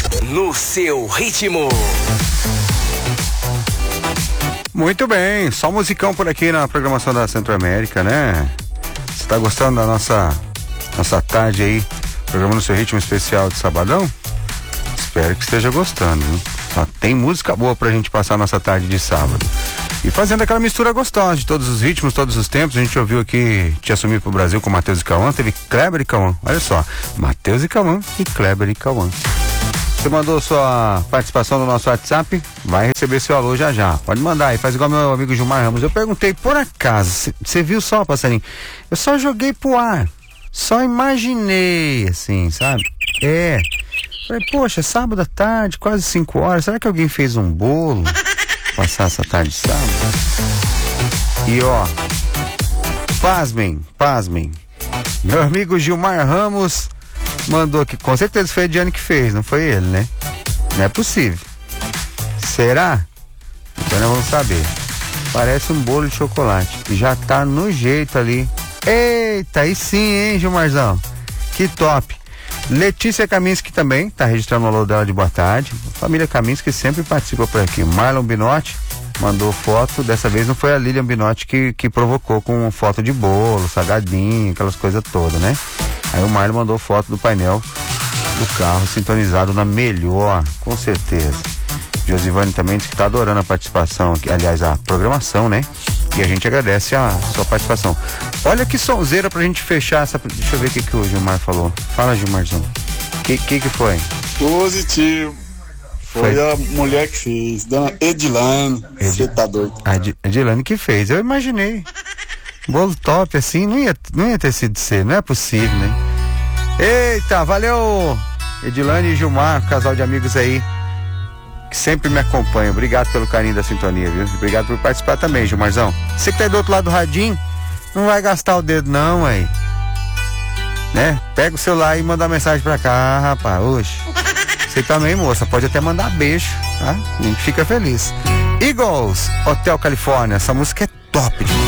No seu ritmo. Muito bem, só musicão por aqui na programação da Centro-América, né? Você tá gostando da nossa tarde aí, programa No Seu Ritmo especial de sabadão? Espero que esteja gostando, viu? Só tem música boa pra gente passar a nossa tarde de sábado. E fazendo aquela mistura gostosa de todos os ritmos, todos os tempos. A gente ouviu aqui Te Assumir pro Brasil com Matheus e Cauã, teve Kleber e Cauã. Olha só, Matheus e Cauã e Kleber e Cauã. Você mandou sua participação no nosso WhatsApp, vai receber seu alô já já. Pode mandar aí, faz igual meu amigo Gilmar Ramos. Eu perguntei, por acaso, você viu só, passarinho? Eu só joguei pro ar, só imaginei, assim, sabe? Falei, poxa, sábado à tarde, quase 5 horas, será que alguém fez um bolo? Passar essa tarde de sábado? E ó, pasmem. Meu amigo Gilmar Ramos mandou aqui, com certeza foi a Ediane que fez, não foi ele, né? Não é possível. Será? Então nós vamos saber. Parece um bolo de chocolate. Já tá no jeito ali. Eita, aí sim, hein, Gilmarzão? Que top. Letícia Kaminski também tá registrando o alô dela de boa tarde. Família Kaminski sempre participa por aqui. Marlon Binotti mandou foto. Dessa vez não foi a Lilian Binotti que provocou com foto de bolo, salgadinho, aquelas coisas todas, né? Aí o Marlon mandou foto do painel do carro sintonizado na melhor, com certeza. Josivane também disse que tá adorando a participação, aliás, a programação, né? E a gente agradece a sua participação. Olha que sonzeira pra gente fechar essa... Deixa eu ver o que o Gilmar falou. Fala, Gilmarzão. Que foi? Positivo. Foi a mulher que fez, dona Edilane. Você tá doido. A Edilane que fez, eu imaginei. Bolo top assim, não ia ter sido ser, não é possível, né? Eita, valeu Edilane e Gilmar, casal de amigos aí que sempre me acompanham. Obrigado pelo carinho da sintonia, viu? Obrigado por participar também, Gilmarzão. Você que tá aí do outro lado do radinho, não vai gastar o dedo não, aí, né? Pega o celular e manda uma mensagem pra cá, rapaz, oxe. Você também, moça, pode até mandar beijo, tá? A gente fica feliz. Eagles, Hotel Califórnia, essa música é top demais.